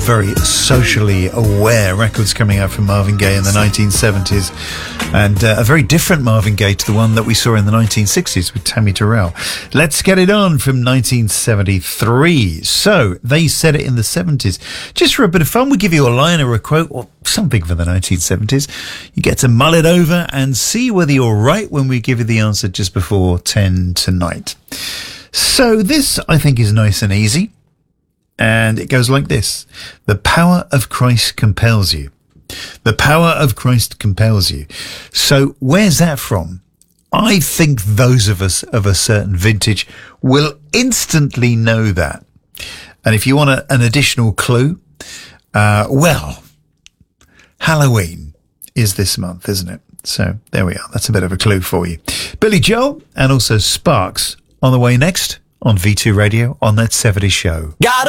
very socially aware records coming out from Marvin Gaye in the 1970s, and a very different Marvin Gaye to the one that we saw in the 1960s with Tammy Terrell. Let's Get It On from 1973. So, they said it in the 70s. Just for a bit of fun, we give you a line or a quote or something from the 1970s. You get to mull it over and see whether you're right when we give you the answer just before 10 tonight. So this, I think, is nice and easy. And it goes like this. The power of Christ compels you. The power of Christ compels you. So where's that from? I think those of us of a certain vintage will instantly know that. And if you want an additional clue, well, Halloween is this month, isn't it? So there we are. That's a bit of a clue for you. Billy Joel and also Sparks on the way next on V2 Radio on That 70s Show.